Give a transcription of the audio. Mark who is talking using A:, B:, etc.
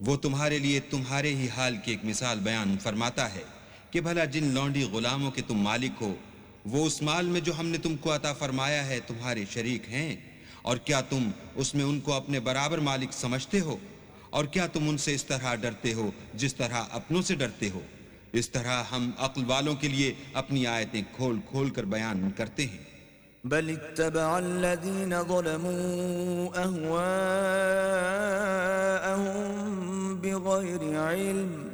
A: वो तुम्हारे लिए तुम्हारे ही हाल की एक मिसाल बयान फरमाता है कि भला जिन लौंडी गुलामों के तुम मालिक हो वो उस माल में जो हमने तुमको अता फरमाया है तुम्हारे शरीक हैं, और क्या तुम उसमें उनको अपने बराबर मालिक समझते हो? और क्या तुम उनसे इस तरह डरते हो जिस तरह अपनों से डरते हो? इस तरह हम अक्ल वालों के लिए अपनी आयतें खोल खोल कर बयान करते हैं।
B: बल इत्तबअ अल्लज़ीना ज़लमू अहवाअहुम बिग़ैरि इल्म